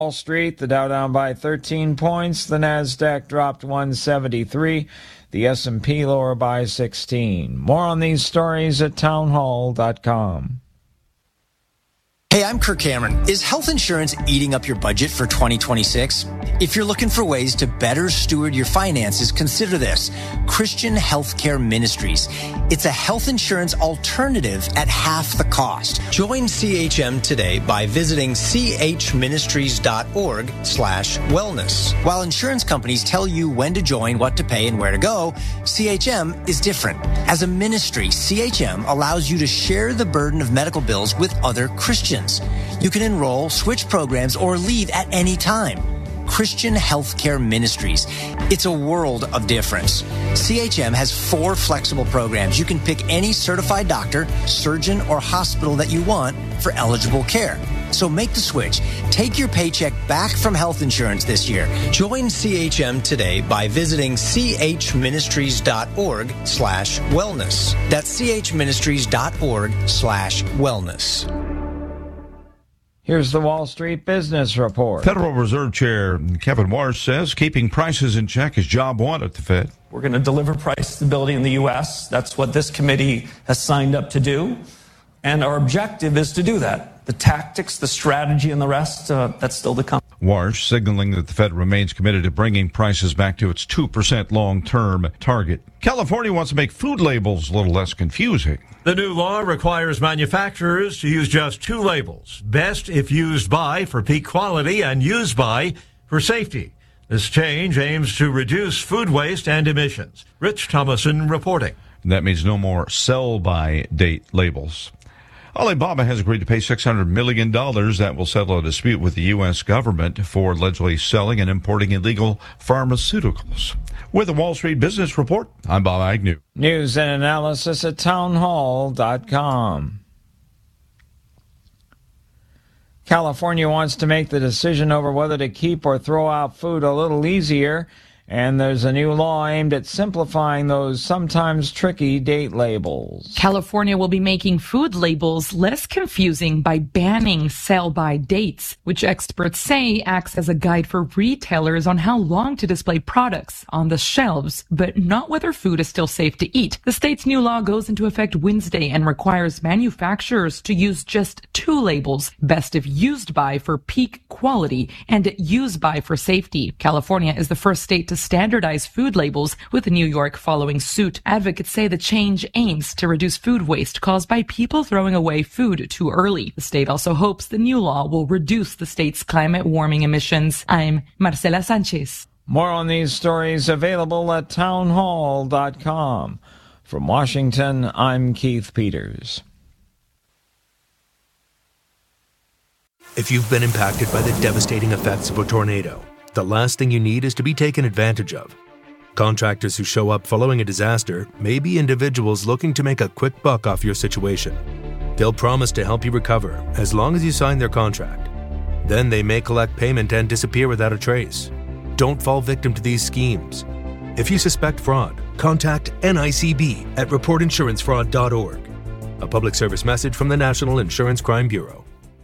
Wall Street, the Dow down by 13 points, the Nasdaq dropped 173, the S&P lower by 16. More on these stories at townhall.com. Hey, I'm Kirk Cameron. Is health insurance eating up your budget for 2026? If you're looking for ways to better steward your finances, consider this: Christian Healthcare Ministries. It's a health insurance alternative at half the cost. Join CHM today by visiting chministries.org/wellness. While insurance companies tell you when to join, what to pay, and where to go, CHM is different. As a ministry, CHM allows you to share the burden of medical bills with other Christians. You can enroll, switch programs, or leave at any time. Christian Healthcare Ministries. It's a world of difference. CHM has 4 flexible programs. You can pick any certified doctor, surgeon, or hospital that you want for eligible care. So make the switch. Take your paycheck back from health insurance this year. Join CHM today by visiting chministries.org/wellness. That's chministries.org/wellness. Here's the Wall Street Business Report. Federal Reserve Chair Kevin Warsh says keeping prices in check is job one at the Fed. We're going to deliver price stability in the U.S. That's what this committee has signed up to do. And our objective is to do that. The tactics, the strategy, and the rest, that's still to come. Warsh signaling that the Fed remains committed to bringing prices back to its 2% long-term target. California wants to make food labels a little less confusing. The new law requires manufacturers to use just 2 labels: best if used by for peak quality and used by for safety. This change aims to reduce food waste and emissions. Rich Thomason reporting. That means no more sell-by date labels. Alibaba has agreed to pay $600 million that will settle a dispute with the U.S. government for allegedly selling and importing illegal pharmaceuticals. With the Wall Street Business Report, I'm Bob Agnew. News and analysis at townhall.com. California wants to make the decision over whether to keep or throw out food a little easier, and there's a new law aimed at simplifying those sometimes tricky date labels. California will be making food labels less confusing by banning sell-by dates, which experts say acts as a guide for retailers on how long to display products on the shelves, but not whether food is still safe to eat. The state's new law goes into effect Wednesday and requires manufacturers to use just 2 labels: best if used by for peak quality and used by for safety. California is the first state to standardize food labels, with New York following suit. Advocates say the change aims to reduce food waste caused by people throwing away food too early. The state also hopes the new law will reduce the state's climate warming emissions. I'm Marcela Sanchez. More on these stories available at townhall.com. From Washington, I'm Keith Peters. If you've been impacted by the devastating effects of a tornado, the last thing you need is to be taken advantage of. Contractors who show up following a disaster may be individuals looking to make a quick buck off your situation. They'll promise to help you recover as long as you sign their contract. Then they may collect payment and disappear without a trace. Don't fall victim to these schemes. If you suspect fraud, contact NICB at reportinsurancefraud.org. A public service message from the National Insurance Crime Bureau.